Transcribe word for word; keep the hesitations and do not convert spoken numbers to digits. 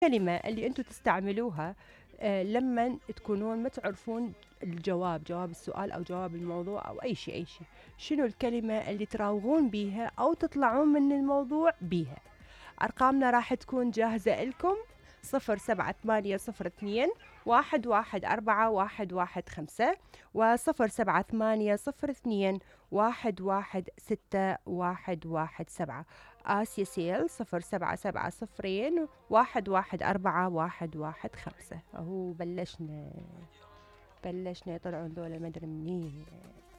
الكلمة اللي أنتم تستعملوها آآ لمّن تكونون ما تعرفون الجواب، جواب السؤال أو جواب الموضوع أو أي شيء، أي شيء. شنو الكلمة اللي تراوغون بيها أو تطلعون من الموضوع بيها؟ أرقامنا راح تكون جاهزة إلكم صفر سبعة ثمانية صفر اثنين واحد واحد أربعة واحد واحد خمسة وصفر سبعة ثمانية صفر اثنين واحد واحد ستة واحد واحد سبعة. آسيا سيل صفر سبعة سبعة صفرين واحد واحد أربعة واحد واحد خمسة. أهو بلشنا بلشنا يطلعون ذولا مدري منين.